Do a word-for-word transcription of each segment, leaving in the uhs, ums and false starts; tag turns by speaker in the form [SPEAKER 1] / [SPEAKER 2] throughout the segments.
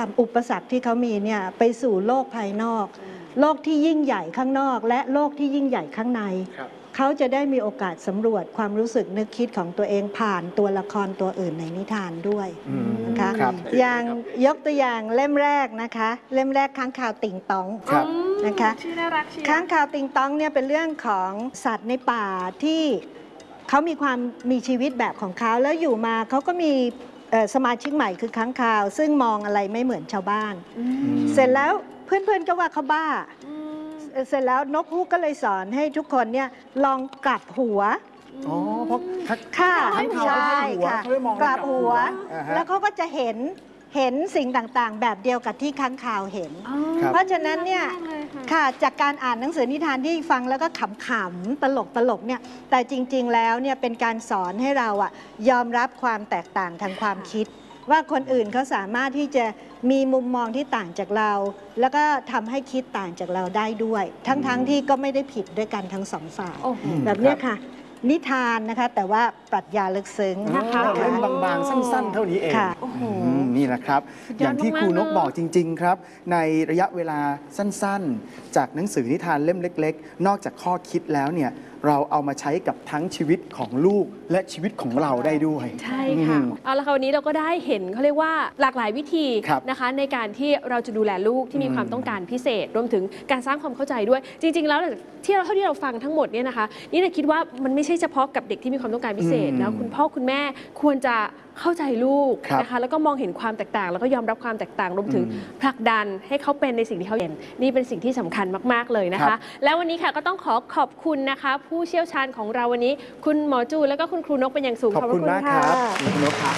[SPEAKER 1] อุปสรรคที่เขามีเนี่ยไปสู่โลกภายนอกโลกที่ยิ่งใหญ่ข้างนอกและโลกที่ยิ่งใหญ่ข้างในเขาจะได้มีโอกาสสำรวจความรู้สึกนึกคิดของตัวเองผ่านตัวละครตัวอื่นในนิทานด้วยนะคะอย่างยกตัวอย่างเล่มแรกนะคะเล่มแรกค้างคาวติ่งตองนะคะค้างคาวติ่งตองเนี่ยเป็นเรื่องของสัตว์ในป่าที่เขามีความมีชีวิตแบบของเขาแล้วอยู่มาเขาก็มีสมาชิกใหม่คือค้างคาวซึ่งมองอะไรไม่เหมือนชาวบ้านเสร็จแล้วเพื่อนๆก็ว่าเขาบ้าเสร็จแล้วนกฮูกก็เลยสอนให้ทุกคนเนี่ยลองกลับหัว
[SPEAKER 2] อ๋อเพราะ
[SPEAKER 1] ค่ะใช่ค่ะกลับหัวแล้วเขาก็จะเห็นเห็นสิ่งต่างๆแบบเดียวกับที่ค้างคาวเห็นเพราะฉะนั้นเนี่ยค่ะจากการอ่านหนังสือนิทานที่ฟังแล้วก็ขำๆตลกตลกเนี่ยแต่จริงๆแล้วเนี่ยเป็นการสอนให้เราอะยอมรับความแตกต่างทางความคิดว่าคนอื่นเขาสามารถที่จะมีมุมมองที่ต่างจากเราแล้วก็ทำให้คิดต่างจากเราได้ด้วยทั้งๆ ท, ที่ก็ไม่ได้ผิดด้วยกันทั้งสองฝ่ายแบบนี้ค่ะนิทานนะคะแต่ว่าปรัชญาลึกซึ้ง
[SPEAKER 2] นะคะเล่มบางๆสั้นๆเท่านี้เองนี่แหละครับอย่างที่ครูนกบอกจริงๆครับในระยะเวลาสั้นๆจากหนังสือนิทานเล่มเล็กๆนอกจากข้อคิดแล้วเนี่ยเราเอามาใช้กับทั้งชีวิตของลูกและชีวิตของเราได้ด้วย
[SPEAKER 3] ใช่ค่ะเอาละค่ะวันนี้เราก็ได้เห็นเขาเรียกว่าหลากหลายวิธีนะคะในการที่เราจะดูแลลูกที่มีความต้องการพิเศษรวมถึงการสร้างความเข้าใจด้วยจริงๆแล้วที่เราเท่าที่เราฟังทั้งหมดเนี่ยนะคะนี่เราคิดว่ามันไม่ใช่เฉพาะกับเด็กที่มีความต้องการพิเศษนะคุณพ่อคุณแม่ควรจะเข้าใจลูกนะคะแล้วก็มองเห็นความแตกต่างแล้วก็ยอมรับความแตกต่างรวมถึงผลักดันให้เขาเป็นในสิ่งที่เขาเห็นนี่เป็นสิ่งที่สำคัญมากๆเลยนะคะแล้ววันนี้ค่ะก็ต้องขอขอบคุณนะคะผู้เชี่ยวชาญของเราวันนี้คุณหมอจูนแล้วก็คุณครูนกเป็นอย่างสูง
[SPEAKER 2] ขอบคุณมากครับคุณนกครับ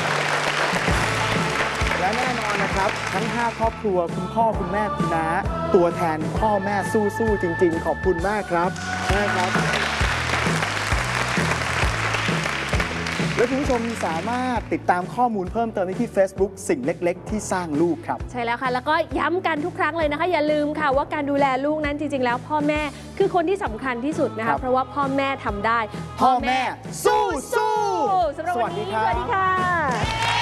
[SPEAKER 2] และแน่นอนนะครับทั้งห้าครอบครัวคุณพ่อคุณแม่คุณน้าตัวแทนพ่อแม่สู้ๆจริงๆขอบคุณมากครับนะครับและคุณผู้ชมสามารถติดตามข้อมูลเพิ่มเติมได้ที่ Facebook สิ่งเล็กๆที่สร้างลูกครับ
[SPEAKER 3] ใช่แล้วค่ะแล้วก็ย้ำกันทุกครั้งเลยนะคะอย่าลืมค่ะว่าการดูแลลูกนั้นจริงๆแล้วพ่อแม่คือคนที่สำคัญที่สุดนะคะเพราะว่าพ่อแม่ทำได้
[SPEAKER 2] พ่อแม่สู้ๆ
[SPEAKER 3] สำหรับวันนี้สวัสดีค่ะ